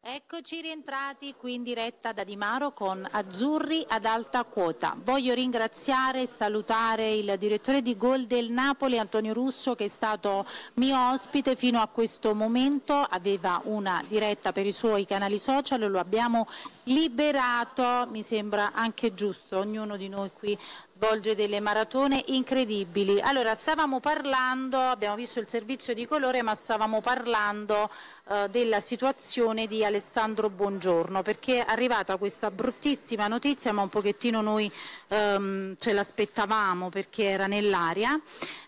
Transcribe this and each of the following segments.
Eccoci rientrati qui in diretta da Di Maro con Azzurri ad alta quota. Voglio ringraziare e salutare il direttore di Gol del Napoli, Antonio Russo, che è stato mio ospite fino a questo momento. Aveva una diretta per i suoi canali social, lo abbiamo liberato, mi sembra anche giusto, ognuno di noi qui svolge delle maratone incredibili. Allora, stavamo parlando, abbiamo visto il servizio di colore, ma stavamo parlando della situazione di Alessandro Buongiorno, perché è arrivata questa bruttissima notizia, ma un pochettino noi ce l'aspettavamo perché era nell'aria,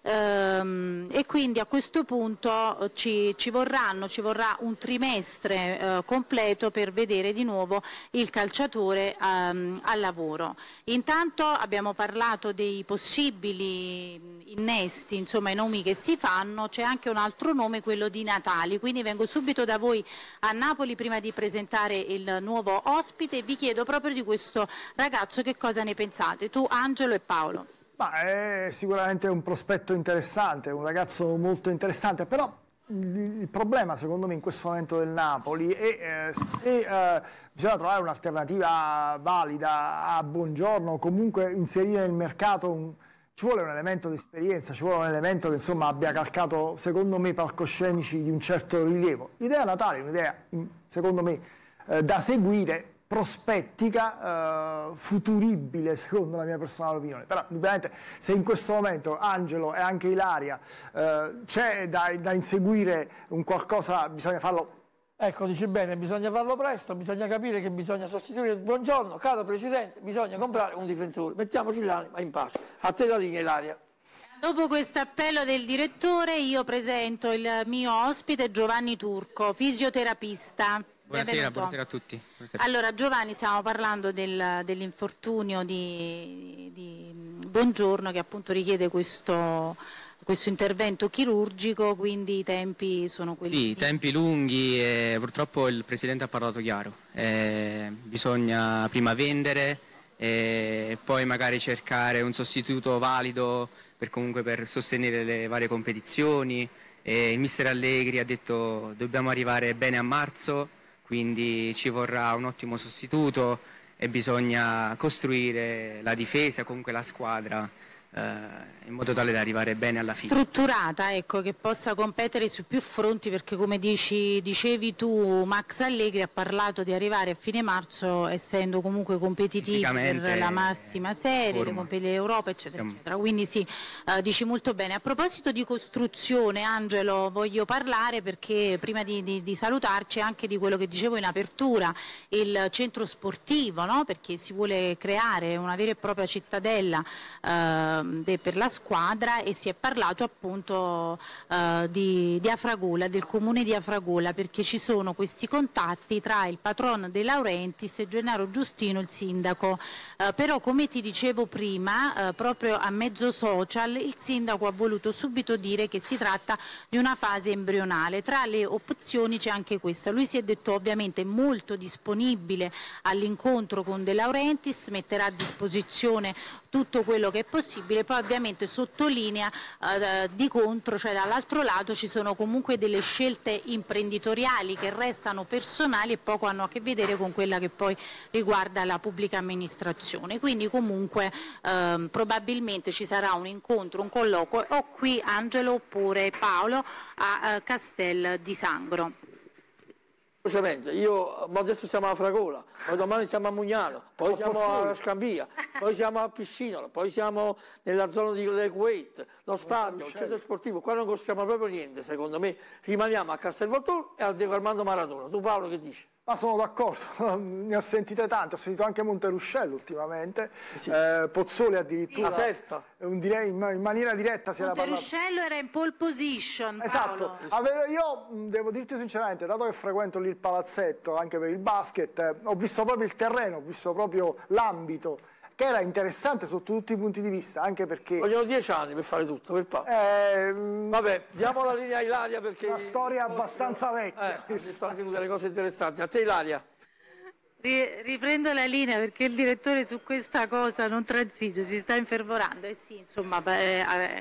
e quindi a questo punto ci vorrà un trimestre completo per vedere di nuovo il calciatore al lavoro. Intanto abbiamo parlato dei possibili innesti, insomma i nomi che si fanno, c'è anche un altro nome, quello di Natali, quindi vengo subito da voi a Napoli prima di presentare il nuovo ospite e vi chiedo proprio di questo ragazzo che cosa ne pensate, tu Angelo e Paolo. È sicuramente un prospetto interessante, un ragazzo molto interessante, però il problema secondo me in questo momento del Napoli è se bisogna trovare un'alternativa valida a Buongiorno, comunque inserire nel mercato ci vuole un elemento di esperienza, ci vuole un elemento che insomma abbia calcato secondo me palcoscenici di un certo rilievo. L'idea Natale è un'idea secondo me da seguire, prospettica, futuribile secondo la mia personale opinione, però ovviamente se in questo momento Angelo e anche Ilaria c'è da inseguire un qualcosa, bisogna farlo. Ecco, dici bene, bisogna farlo presto, bisogna capire che bisogna sostituire Buongiorno, caro Presidente, bisogna comprare un difensore, mettiamoci l'anima in pace. A te la linea Ilaria. Dopo questo appello del direttore io presento il mio ospite Giovanni Turco, fisioterapista. Buonasera, buonasera a tutti. Buonasera. Allora Giovanni, stiamo parlando dell'infortunio di Buongiorno che appunto richiede questo intervento chirurgico, quindi i tempi sono quelli. Sì, tempi lunghi e purtroppo il Presidente ha parlato chiaro. Bisogna prima vendere e poi magari cercare un sostituto valido per sostenere le varie competizioni. Il mister Allegri ha detto dobbiamo arrivare bene a marzo, quindi ci vorrà un ottimo sostituto e bisogna costruire la difesa, comunque la squadra, in modo tale da arrivare bene alla fine. Strutturata, ecco, che possa competere su più fronti, perché come dicevi tu, Max Allegri ha parlato di arrivare a fine marzo essendo comunque competitivi per la massima serie, le competizioni d'Europa, eccetera, eccetera. Quindi sì, dici molto bene. A proposito di costruzione, Angelo, voglio parlare perché prima di salutarci anche di quello che dicevo in apertura, il centro sportivo, no? Perché si vuole creare una vera e propria cittadella per la squadra e si è parlato appunto di Afragola, del comune di Afragola, perché ci sono questi contatti tra il patron De Laurentiis e Gennaro Giustino, il sindaco, però come ti dicevo prima, proprio a mezzo social il sindaco ha voluto subito dire che si tratta di una fase embrionale, tra le opzioni c'è anche questa, lui si è detto ovviamente molto disponibile all'incontro con De Laurentiis, metterà a disposizione tutto quello che è possibile, poi ovviamente sottolinea di contro, cioè dall'altro lato ci sono comunque delle scelte imprenditoriali che restano personali e poco hanno a che vedere con quella che poi riguarda la pubblica amministrazione, quindi comunque probabilmente ci sarà un incontro, un colloquio o qui Angelo oppure Paolo a Castel di Sangro. Io adesso siamo a Fragola, poi domani siamo a Mugnano, poi siamo a Scambia, poi siamo a Piscinola, poi siamo nella zona di Lake Waite, lo stadio, il centro sportivo, qua non costruiamo proprio niente secondo me, rimaniamo a Castelvolturno e al Diego Armando Maradona. Tu Paolo che dici? Ma sono d'accordo, ne ho sentite tante, ho sentito anche Monteruscello ultimamente, sì. Pozzoli addirittura, sì. In maniera diretta si era parlato. Monteruscello era in pole position, esatto. Io devo dirti sinceramente, dato che frequento lì il palazzetto anche per il basket, ho visto proprio il terreno, ho visto proprio l'ambito, che era interessante sotto tutti i punti di vista, anche perché... Vogliono 10 anni per fare tutto, per vabbè, diamo la linea a Ilaria perché... Una storia abbastanza vecchia. Ha detto anche tu delle cose interessanti. A te Ilaria. Riprendo la linea perché il direttore su questa cosa non transige, si sta infervorando. Sì, insomma,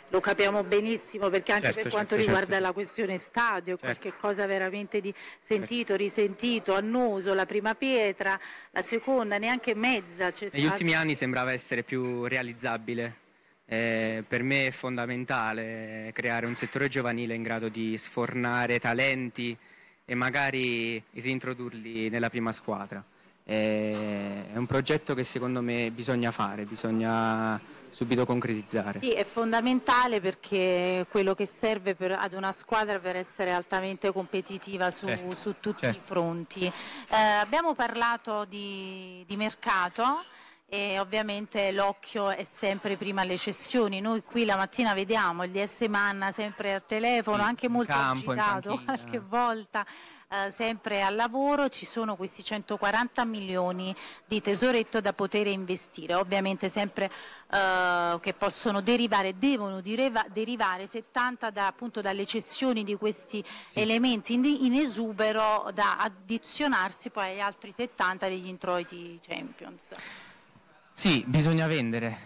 lo capiamo benissimo, perché anche per quanto riguarda la questione stadio, qualche cosa veramente di sentito, risentito, annoso, la prima pietra, la seconda, neanche mezza c'è stata. Negli ultimi anni sembrava essere più realizzabile. Per me è fondamentale creare un settore giovanile in grado di sfornare talenti e magari reintrodurli nella prima squadra. È un progetto che secondo me bisogna fare, bisogna subito concretizzare. Sì, è fondamentale, perché quello che serve ad una squadra per essere altamente competitiva su tutti i fronti. Abbiamo parlato di mercato. E ovviamente l'occhio è sempre prima alle cessioni. Noi qui la mattina vediamo il DS Manna sempre al telefono, anche molto agitato qualche volta, sempre al lavoro. Ci sono questi 140 milioni di tesoretto da poter investire, ovviamente sempre che possono devono derivare 70 appunto dalle cessioni di questi elementi in esubero, da addizionarsi poi agli altri 70 degli introiti Champions. Sì, bisogna vendere.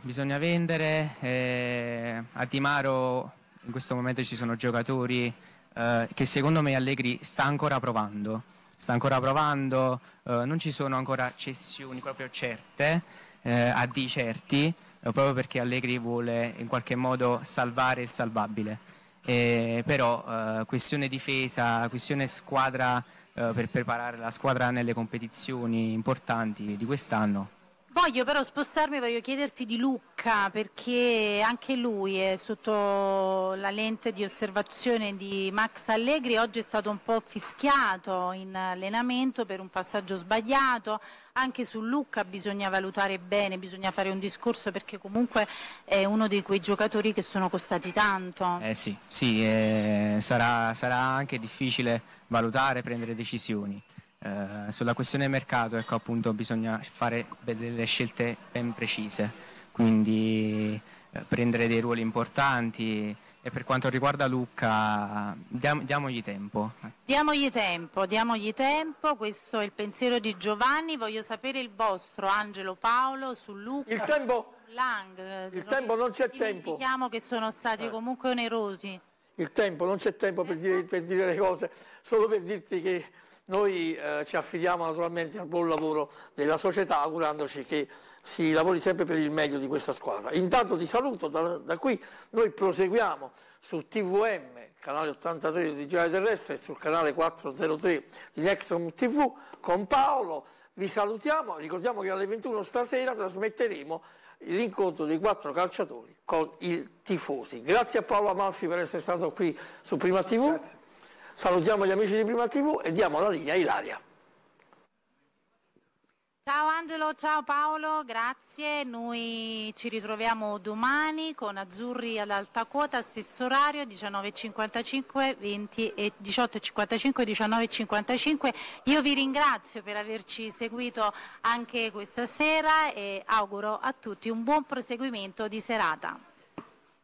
A Timaro in questo momento ci sono giocatori che secondo me Allegri sta ancora provando, non ci sono ancora cessioni proprio certe, a dì certi, proprio perché Allegri vuole in qualche modo salvare il salvabile. Però questione difesa, questione squadra, per preparare la squadra nelle competizioni importanti di quest'anno. Voglio però voglio chiederti di Lucca, perché anche lui è sotto la lente di osservazione di Max Allegri. Oggi è stato un po' fischiato in allenamento per un passaggio sbagliato. Anche su Lucca bisogna valutare bene, bisogna fare un discorso, perché comunque è uno di quei giocatori che sono costati tanto. Sì, sarà anche difficile valutare, prendere decisioni. Sulla questione mercato, ecco, appunto, bisogna fare delle scelte ben precise, quindi prendere dei ruoli importanti. E per quanto riguarda Lucca, diamogli tempo. Diamogli tempo, questo è il pensiero di Giovanni. Voglio sapere il vostro, Angelo, Paolo, su Lucca. Il tempo non c'è tempo. Dimentichiamo che sono stati comunque onerosi. Il tempo, non c'è tempo per dire le cose, solo per dirti che noi ci affidiamo naturalmente al buon lavoro della società, augurandoci che si lavori sempre per il meglio di questa squadra. Intanto ti saluto, da qui noi proseguiamo su TVM, canale 83 di Digitale Terrestre, e sul canale 403 di Nexon TV con Paolo. Vi salutiamo, ricordiamo che alle 21 stasera trasmetteremo l'incontro dei 4 calciatori con i tifosi. Grazie a Paolo Amalfi per essere stato qui su Prima TV. Grazie. Salutiamo gli amici di Prima TV e diamo la linea a Ilaria. Ciao Angelo, ciao Paolo, grazie. Noi ci ritroviamo domani con Azzurri ad alta quota, stesso orario, 19.55, 18.55, 19.55. Io vi ringrazio per averci seguito anche questa sera e auguro a tutti un buon proseguimento di serata.